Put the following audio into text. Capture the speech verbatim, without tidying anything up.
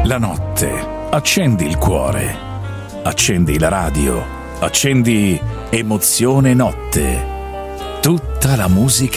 la notte, accendi il cuore, accendi la radio, accendi Emozione Notte. Tutta la musica